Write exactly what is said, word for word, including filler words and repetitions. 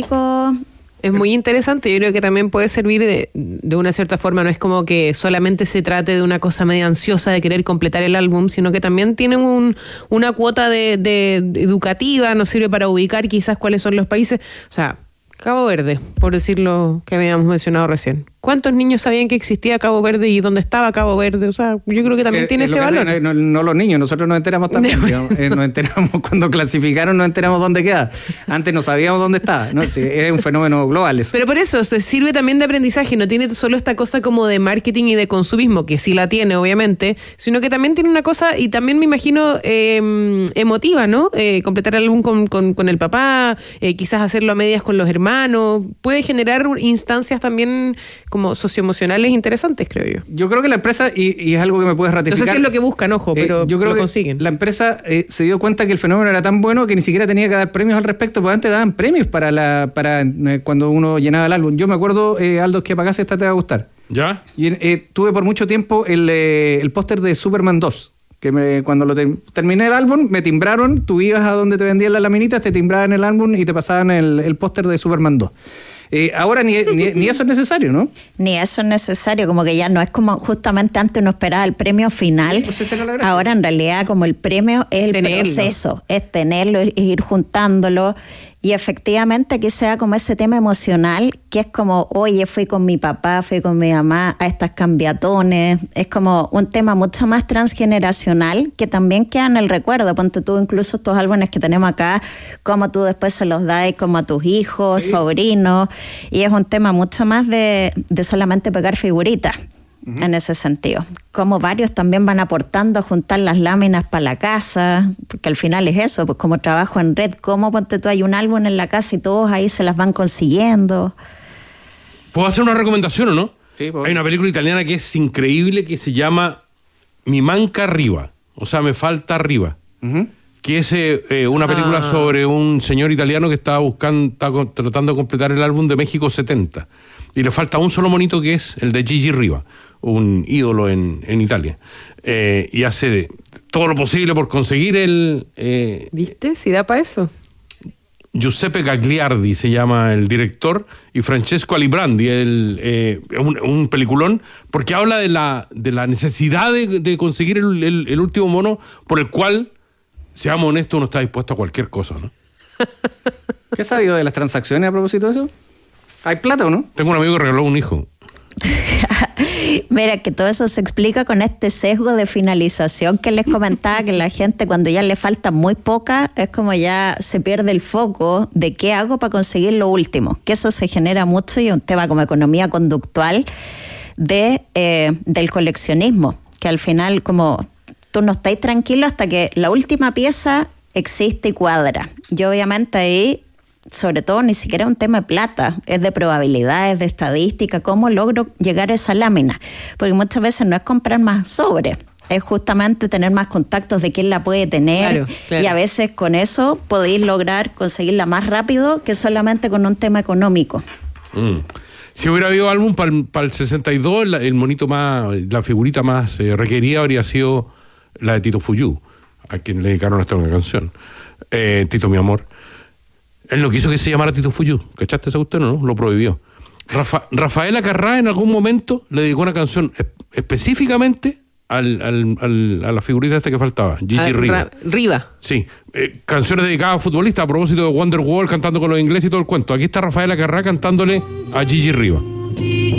poco... Es muy interesante, yo creo que también puede servir de, de una cierta forma, no es como que solamente se trate de una cosa medio ansiosa de querer completar el álbum, sino que también tiene un, una cuota de, de, de educativa, nos sirve para ubicar quizás cuáles son los países, o sea, Cabo Verde, por decir lo que habíamos mencionado recién. ¿Cuántos niños sabían que existía Cabo Verde y dónde estaba Cabo Verde? O sea, yo creo que también eh, tiene ese valor. Hace, no, no los niños, nosotros nos enteramos también. digamos, eh, nos enteramos cuando clasificaron, nos enteramos dónde queda. Antes no sabíamos dónde estaba. ¿no? Sí, es un fenómeno global eso. Pero por eso, se sirve también de aprendizaje. No tiene solo esta cosa como de marketing y de consumismo, que sí la tiene, obviamente, sino que también tiene una cosa, y también me imagino eh, emotiva, ¿no? Eh, completar el álbum con, con, con el papá, eh, quizás hacerlo a medias con los hermanos. Puede generar instancias también como socioemocionales interesantes, creo yo. Yo creo que la empresa, y, y es algo que me puedes ratificar... No sé si es lo que buscan, ojo, pero eh, yo creo lo que consiguen. La empresa eh, se dio cuenta que el fenómeno era tan bueno que ni siquiera tenía que dar premios al respecto, porque antes daban premios para la para eh, cuando uno llenaba el álbum. Yo me acuerdo, eh, Aldo, que apagase esta te va a gustar. ¿Ya? Y, eh, tuve por mucho tiempo el, eh, el póster de Superman dos, que me, cuando lo te, terminé el álbum, me timbraron, tú ibas a donde te vendían las laminitas, te timbraban el álbum y te pasaban el, el póster de Superman dos. Eh, ahora ni, ni, ni eso es necesario, ¿no? Ni eso es necesario, como que ya no es como justamente antes uno esperaba el premio final. Sí, pues no, ahora en realidad como el premio es el tenerlo. proceso, es tenerlo, es ir juntándolo. Y efectivamente que sea como ese tema emocional, que es como, oye, fui con mi papá, fui con mi mamá a estas cambiatones. Es como un tema mucho más transgeneracional que también queda en el recuerdo. Ponte tú incluso estos álbumes que tenemos acá, como tú después se los das como a tus hijos, sí. sobrinos. Y es un tema mucho más de, de solamente pegar figuritas. Uh-huh. En ese sentido, como varios también van aportando a juntar las láminas para la casa, porque al final es eso, pues como trabajo en red, como ponte tú hay un álbum en la casa y todos ahí se las van consiguiendo. ¿Puedo hacer una recomendación o no? Sí, hay una película italiana que es increíble que se llama Mi manca arriba, o sea, me falta arriba. Uh-huh. Que es eh, una película ah. sobre un señor italiano que estaba buscando, estaba tratando de completar el álbum de México setenta. Y le falta un solo monito que es el de Gigi Riva, un ídolo en, en Italia. Eh, y hace todo lo posible por conseguir el... Eh, ¿Viste? Si da para eso. Giuseppe Gagliardi se llama el director, y Francesco Alibrandi, el, eh, un, un peliculón, porque habla de la, de la necesidad de, de conseguir el, el, el último mono por el cual, seamos honestos, uno está dispuesto a cualquier cosa, ¿no? ¿Qué has sabido de las transacciones a propósito de eso? ¿Hay plata o no? Tengo un amigo que regaló un hijo. Mira, que todo eso se explica con este sesgo de finalización que les comentaba, que la gente cuando ya le falta muy poca, es como ya se pierde el foco de qué hago para conseguir lo último, que eso se genera mucho y es un tema como economía conductual de eh, del coleccionismo, que al final como tú no estás tranquilo hasta que la última pieza existe y cuadra. Y obviamente ahí... sobre todo ni siquiera es un tema de plata, es de probabilidades, de estadística, cómo logro llegar a esa lámina, porque muchas veces no es comprar más sobres, es justamente tener más contactos de quién la puede tener, claro, claro. Y a veces con eso podéis lograr conseguirla más rápido que solamente con un tema económico. Mm. Si hubiera habido álbum para pa el sesenta y dos, la, el monito más, la figurita más eh, requerida habría sido la de Tito Fuyú, a quien le dedicaron hasta una canción, eh, Tito mi amor. Él no quiso que se llamara Tito Fuyú, ¿cachaste esa usted? No, lo prohibió. Rafa, Rafael Acarrá en algún momento le dedicó una canción es, específicamente al, al, al, a la figurita esta que faltaba, Gigi ah, Riva. Ra, Riva. Sí, eh, canciones dedicadas a futbolistas a propósito de Wonderwall, cantando con los ingleses y todo el cuento. Aquí está Rafael Acarrá cantándole a Gigi Riva.